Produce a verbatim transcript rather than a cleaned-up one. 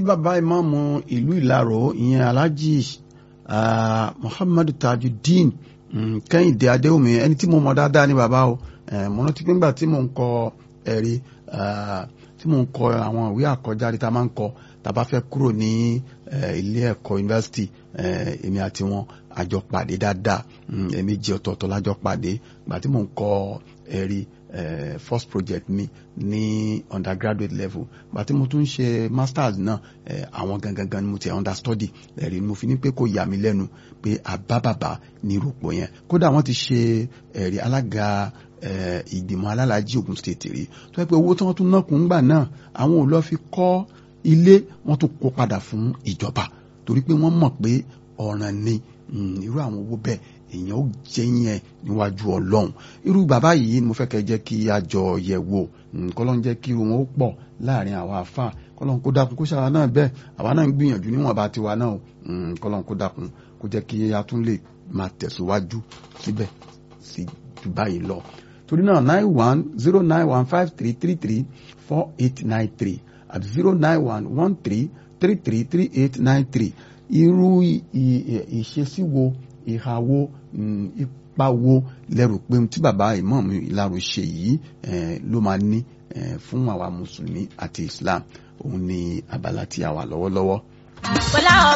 bàbá ìmáàmù ìlú Ìlaró ìyẹn Alhaji uh, Muhammadu Tajudeen um, Kẹ́hìndé Adéwùmí ẹni tí mo mọ̀ dáadáa ní bàbá o mo rántí pé nígbà tí mo ń kọ ẹ̀rí tí mo ń kọ àwọn ìwé àkọjáde tá a máa ń kọ tá a bá fẹ́ kúrò ní ilé ẹ̀kọ́ yunifásitì èmi àti wọn àjọ pàdé dáadáa èméjì ọ̀tọ̀ọ̀tọ̀ lájọ pàdé ìgbà tí mo ń kọ ẹ̀rí Uh, first project mi ní undergraduate level ìgbà tí mo tún ṣe masters náà àwọn uh, gangan gan ni mo ti understudy ẹ̀rí mo fi ní pé kò yà mí lẹ́nu pé àbábàbà ní rògbò yẹn kódà wọ́n ti ṣe ẹ̀rí alága ìgbìmọ̀ alálàájì Ògùn state rí tó yẹ pé owó tí wọ́n tún ná kún gbà náà àwọn ò lọ fi kọ́ ilé wọ́n tún kó padà fún ìjọba torí pé wọ́n mọ̀ pé ọ̀ràn ni irú àwọn owó bẹ́ẹ̀ èèyàn ó jẹ́ yẹn níwájú Ọlọ́run irú bàbá yìí mo fẹ́ kẹ́ jẹ́ kí a jọ yẹ̀ wò kọ́lọ́n jẹ́ kí irú wọn ó pọ̀ láàrin àwa àfà kọ́lọ́n kó dákun kó ṣàwa náà bẹ́ẹ̀ àwa náà ń gbìyànjú níwọ̀n bá tiwa náà kọ́lọ́n kó dákun kó jẹ́ kí a tún lè máa tẹ̀síwájú síbẹ̀ sí jù báyìí lọ torí náà nine one zero nine one five three three three four eight nine three àti zero nine one one three three three three eight nine three irú ìṣesí wo ìhà wo ipa wo lẹ́rù pé tí bàbá ìmáàmù Ìlaró ṣe yìí ló máa ní fún àwa mùsùlùmí àti Islam òun ni abala tí a wà lọ́wọ́lọ́wọ́.